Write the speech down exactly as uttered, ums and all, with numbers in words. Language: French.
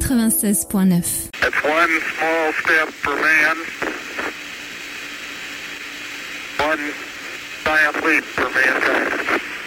quatre-vingt-seize point neuf. That's one small step for man, one giant leap for mankind.